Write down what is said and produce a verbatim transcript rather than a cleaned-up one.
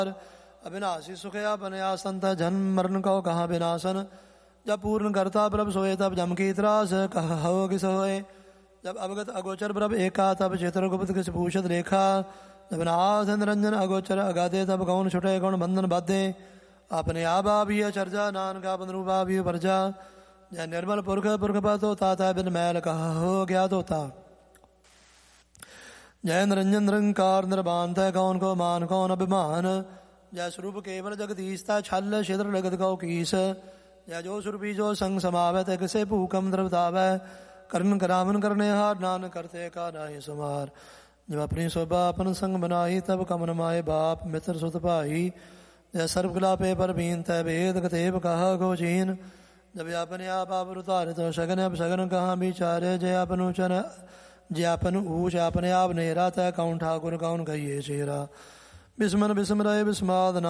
अविनाशी सुखया बनयासंत जन्म मरण कहो कहाँ विनाशन। जब पूर्ण करता प्रभ सोए तब जम की त्रास कह हो किस होए। जब अवगत अगोचर प्रभ एका तब चित्रगुप्त किस पूछत रेखा। जब नाथ निरंजन अगोचर अगाधे तब कौन छुटे कौन बंधन बाधे। अपने आबा भी चर्चा नान का अपन रूपा भी परजा। जय निर्मल पुरख पुरख पातो ताता बिन मैल कहा हो गया तोता। जय निरंजन निरंकार निर्बांत कौन को मान कौन अभिमान। जय स्वरूप केवल जगदीशता छल क्षेत्र लगत कौ कीस। जय जो स्वरूपी जो संग समावत किसे भूकम द्रवतावै। करण करावन करने हार नान करते का नाहि सुमार। जब अपनी शोभा अपन संग बनाई तब कमन माए बाप मित्र सुत भाई। जय सर्व कला पे पर बीन तय वेद कतेब कहा गोचीन। जब अपने आप आप उतारे तो शगन अब शगन कहाँ विचारे। जय अपन ऊचन जय अपन ऊच अपने आप नेरा तय कौन ठाकुर कौन कहिए चेरा। बिस्मन बिस्म रहे बिस्माद